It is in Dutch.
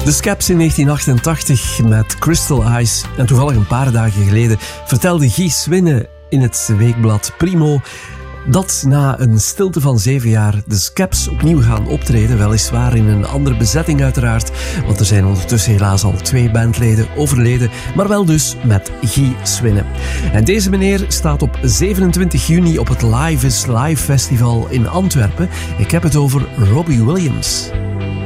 De Scaps in 1988 met Crystal Eyes. En toevallig een paar dagen geleden vertelde Guy Swinne in het weekblad Primo dat na een stilte van 7 jaar de Scaps opnieuw gaan optreden. Weliswaar in een andere bezetting uiteraard, want er zijn ondertussen helaas al 2 bandleden overleden, maar wel dus met Guy Swinne. En deze meneer staat op 27 juni op het Live is Live Festival in Antwerpen. Ik heb het over Robbie Williams.